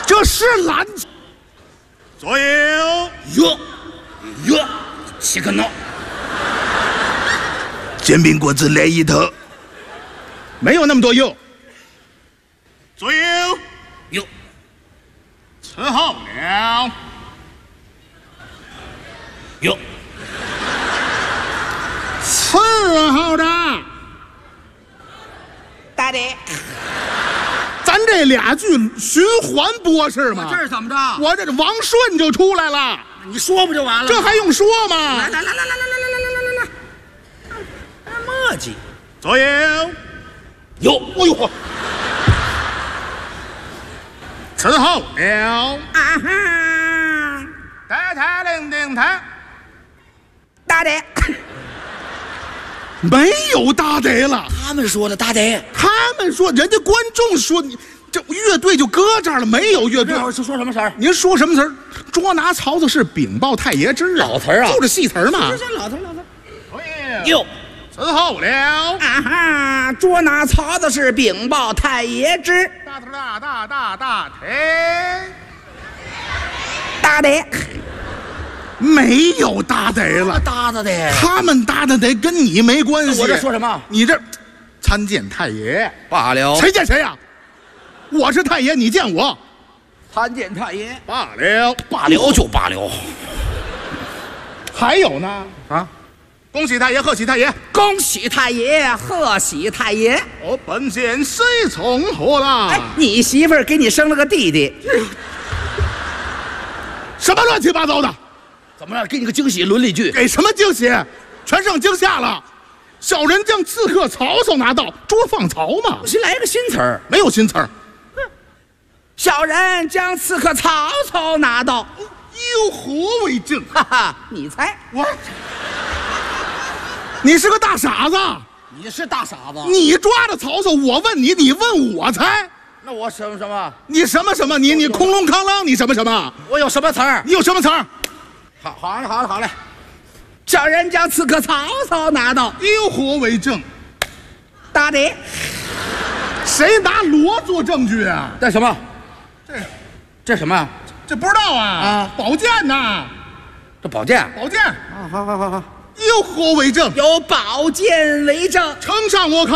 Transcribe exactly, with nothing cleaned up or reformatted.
这是蓝。 左右。 哟哟，岂可能？ 煎饼果子来一头。没有那么多右。 左右。 哟， 伺候了。 哟， 伺候着。 大爹， 咱这俩剧循环播是吗？ 这是怎么着？ 我这王顺就出来了， 你说不就完了？ 这还用说吗？ 来来来来来来来来来来来，磨叽。 左右。 哟， 哎呦， 伺候了。 啊哈， 抬抬铃叮抬。 大爹， 没有大得了。 他们说的大爹， 他们说，人家观众说，你这乐队就搁这儿了，没有乐队这。会儿是说什么词儿？ 您说什么词儿？捉拿曹操是禀报太爷知啊， 老词儿啊就这戏词儿嘛。 这老头老头。 左右。 哟， 伺候了。 啊哈，捉拿曹操是禀报太爷知。 大头大大大大腿。 大爹， 没有大得了， 搭的的。 他们搭的得跟你没关系。 我这说什么？ 你这参见太爷。 罢了。 谁见谁呀？我是太爷，你见我。 参见太爷。 罢了。 罢了就罢了。 还有呢？ 啊！恭喜太爷，贺喜太爷。 恭喜太爷，贺喜太爷。 我本县谁从何啦？ 哎，你媳妇儿给你生了个弟弟， 什么乱七八糟的？ 怎么了？给你个惊喜伦理剧。 给什么惊喜？全剩惊吓了。小人将刺客曹操拿到，捉放曹嘛。 先来个新词儿， 没有新词儿。 小人将刺客曹操拿到， 有何为证？ 哈哈，你猜？ 我，你是个大傻子。 你是大傻子。 你抓着曹操，我问你，你问我猜。 那我什么什么？ 你什么什么？你你空隆康啷？你什么什么？ 我有什么词儿？ 你有什么词儿？ 好，好嘞，好嘞，好嘞。小人将刺客曹操拿到， 有何为证？ 大爹， 谁拿锣做证据啊？ 这什么？ 这这什么？ 这不知道啊？ 啊， 宝剑呐， 这宝剑。 宝剑。 啊，好好好好， 有何为证？ 有宝剑为证。 呈上我看。